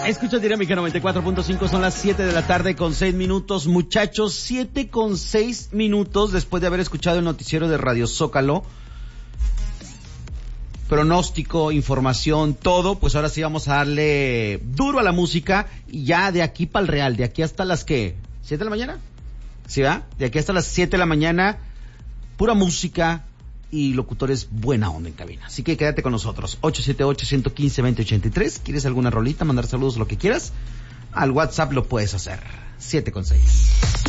Escucha Dinámica 94.5, son las 7 de la tarde con 6 minutos. Muchachos, 7 con 6 minutos después de haber escuchado el noticiero de Radio Zócalo. Pronóstico, información, todo, pues ahora sí vamos a darle duro a la música. Y ya de aquí para el real, de aquí hasta las ¿qué? ¿7 de la mañana? ¿Sí, va? De aquí hasta las 7 de la mañana, pura música y locutores buena onda en cabina. Así que quédate con nosotros. 878-115-2083. ¿Quieres alguna rolita? Mandar saludos, lo que quieras. Al WhatsApp lo puedes hacer. 7 con 6.